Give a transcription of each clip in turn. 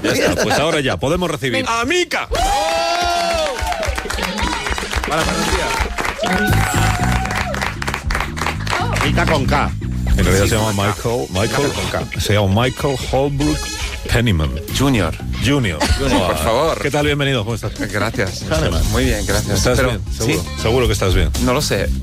Ya está, pues ahora ya, podemos recibir a Mika. Hola, buenos días. Mika con K. En realidad se llama Michael Holbrook Penniman Junior, por favor. ¿Qué tal? Bienvenido, ¿cómo estás? Gracias. Muy bien, gracias. ¿Estás bien? ¿Seguro? ¿Sí? Seguro que estás bien. No lo sé.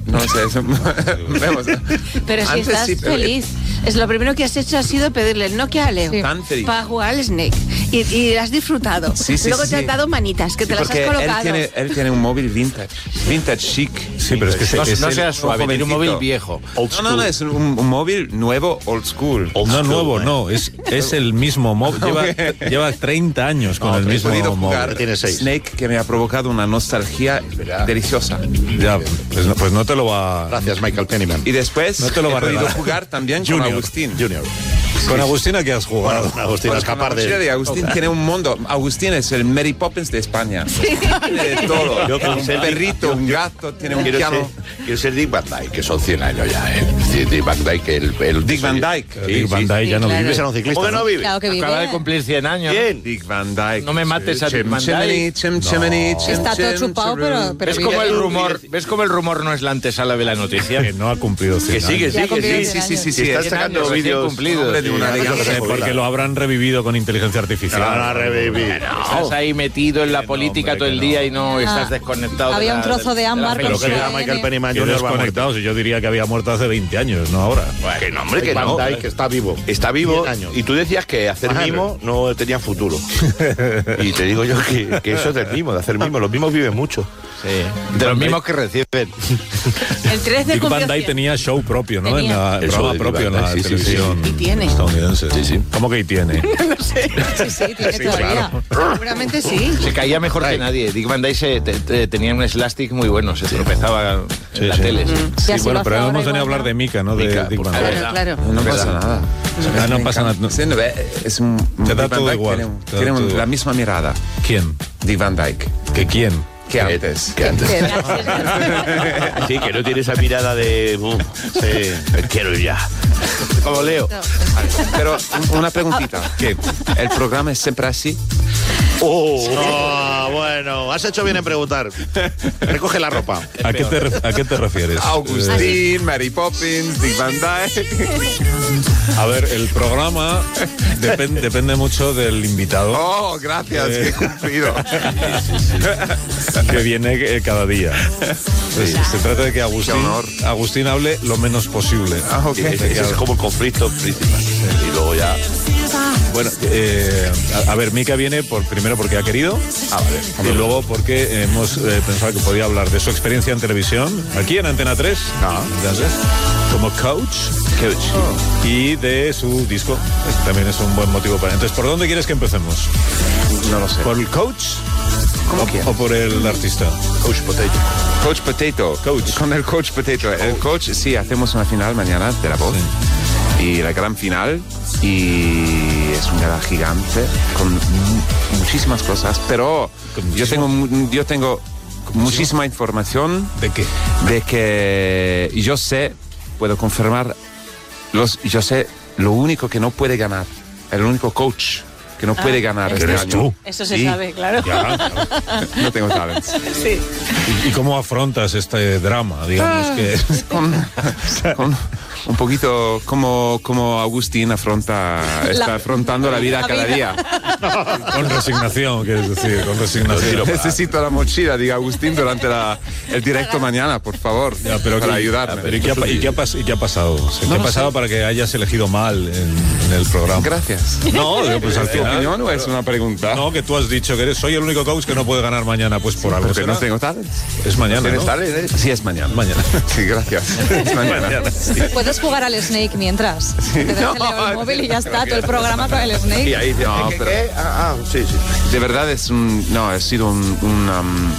Vemos. Pero si Antes estás sí, pero- feliz. Es lo primero que has hecho ha sido pedirle el Nokia a Leo Tan feliz. para jugar al Snake. Y has disfrutado. Sí, Luego sí, te sí. han dado manitas, que te las has Porque colocado. él tiene un móvil vintage chic. Sí, pero es que No es seas suave, tiene un móvil viejo. No, es un móvil nuevo, old school. no nuevo, no, es el mismo móvil. Lleva 30 años con el He mismo podido móvil. jugar Tiene 6. Snake, que me ha provocado una nostalgia deliciosa. Ya, pues no te lo va. Gracias, Michael Penniman. Y después No te lo va a he podido regalar. jugar también Junior. con Agustín. Junior. Con Agustina, ¿qué has jugado? Bueno, Agustín, a Con escapar la mochila de... de Agustín tiene un mundo. Agustín es el Mary Poppins de España. Tiene de todo. Yo quiero Un ser perrito, un gato, tiene un piano. Quiero ser Dick Van Dyke, que son 100 años ya, ¿eh? Sí, Dick Van Dyke, el Dick Van Dyke. Sí, Dick Van Dyke ya no claro. vive. Ese era un ciclista. ¿Cómo que no vive? Claro que vive. Acaba de cumplir 100 años. ¿Quién? Dick Van Dyke. No me mates a Dick Van Chimney, chimney, Está todo chupado, pero ¿Ves vive. cómo el rumor no es la antesala de la noticia? Que no ha cumplido 100 Que sigue, años. Ya cumplió sigue, 100 sí. años. Sí, Estás 100 sacando años, recién vídeos. cumplidos. Hombre de una elegancia. Porque lo habrán revivido con inteligencia artificial. Van a revivir. Estás ahí metido en la política hombre, todo el que no. día y no estás desconectado. Había un trozo de ámbar Pero con que su era ADN. Michael Penniman Que Jr. va a desconectados, y yo diría que había muerto hace 20 años, no ahora. Que no, hombre, que Van no. Dyke Está vivo. Está vivo 10 años. y tú decías que hacer Ajá, mimo no tenía futuro. Y te digo yo que eso es del mimo, de hacer mimo. Los mimos viven mucho. De los mismos que reciben. El 13 Dick cumplió Van Dyke 100. tenía show propio, ¿no? Tenía. El Eso programa de Dick propio en Van la Dyke, sí, sí, sí. televisión Y tiene. estadounidense. Sí, sí. ¿Cómo que y tiene? Sí, tiene todavía. Seguramente sí. Se caía mejor que nadie. Dick Van Dyke tenía un elastic muy bueno, se tropezaba en la tele. sí. Sí, Sí, así bueno, lo pero hace hemos ahora venido a igual, hablar ¿no? de Mika, ¿no? De Mika, Dick por Van favor. Dyke. Claro, claro. No pasa nada. Ah, no pasa nada. Sí, no, es un. Te da Dick Van todo Dyke igual. Tiene, Te da tiene todo la igual. misma mirada. ¿Quién? Dick Van Dyke. ¿Que quién? Que antes. Que antes. Que- Sí, que no tiene esa mirada de... sí, me quiero ir ya. Como Leo. Pero una preguntita. ¿Qué? ¿El programa es siempre así? Oh, bueno, has hecho bien en preguntar. Recoge la ropa. ¿A qué te refieres? Agustín, Mary Poppins, Dick Van Dyke. A ver, el programa depende mucho del invitado Oh, gracias, qué cumplido. que viene cada día. Entonces, se trata de que Agustín hable lo menos posible. Ah, ok. Ese es como el conflicto principal. Y luego ya... Bueno, a ver, Mika viene primero porque ha querido, y luego porque hemos pensado que podía hablar de su experiencia en televisión, aquí en Antena 3, como coach, y de su disco. También es un buen motivo para... Entonces, ¿por dónde quieres que empecemos? No lo sé. ¿Por el coach ¿Cómo quién? o por el artista? Coach Potato. Coach Potato. Coach. Con el Coach Potato. El coach, sí, hacemos una final mañana de La Voz. Y la gran final. Y es un gala gigante con muchísimas cosas. Pero yo tengo muchísima información ¿De qué? de que yo sé, puedo confirmar, yo sé lo único que no puede ganar. El único coach que no puede ganar este eres año. tú. Eso se Sí. sabe, claro. No tengo talent. Sí. ¿Y cómo afrontas este drama, digamos que... Con un poquito como Agustín está afrontando la vida cada día. Con resignación, quieres decir, con resignación. Necesito la mochila, diga Agustín, durante el directo mañana, por favor, Ya, pero para ¿y ayudarme. qué ha pasado? O sea, ¿qué ha pasado para que hayas elegido mal en el programa? Gracias. No, pues al ¿Es tu final... opinión o es una pregunta? No, que tú has dicho que soy el único coach que no puede ganar mañana, pues por algo Porque será. no tengo talent. Es mañana, ¿Tienes ¿no? talent? Sí, es mañana. Mañana. Sí, gracias. Es mañana. Puedes jugar al Snake mientras. Te das el móvil y ya está, todo el programa con el Snake. Y ahí... No, pero sí, sí. de verdad ha sido un